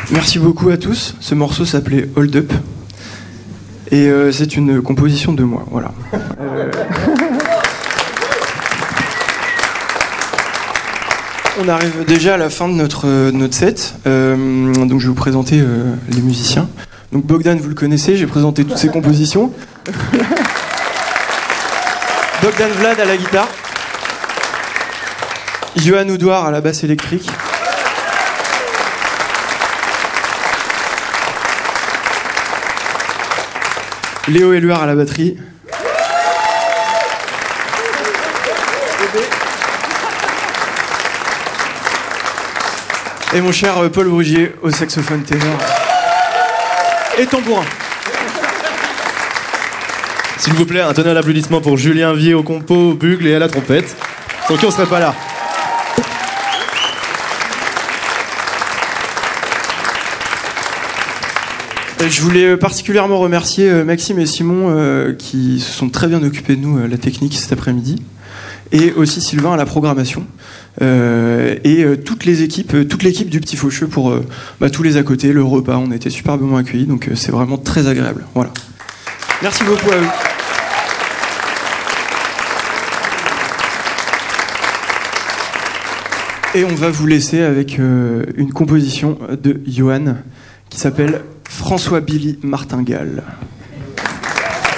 Merci beaucoup à tous. Ce morceau s'appelait Hold Up. Et c'est une composition de moi, voilà. On arrive déjà à la fin de notre set. Donc je vais vous présenter les musiciens. Donc Bogdan, vous le connaissez, j'ai présenté toutes ses compositions. Bogdan Vlad à la guitare. Johan Oudouard à la basse électrique. Léo Éluard à la batterie. Et mon cher Paul Brugier au saxophone ténor. Et tambourin. S'il vous plaît, un tonnerre d'applaudissements pour Julien Vier au compo, au bugle et à la trompette. Sans qui on serait pas là. Je voulais particulièrement remercier Maxime et Simon qui se sont très bien occupés de nous, la technique cet après-midi. Et aussi Sylvain à la programmation. Et toute l'équipe du Petit Faucheux pour tous les à côté, le repas, on a été superbement accueillis, donc c'est vraiment très agréable. Voilà. Merci beaucoup à eux. Et on va vous laisser avec une composition de Johan qui s'appelle François Billy Martingale.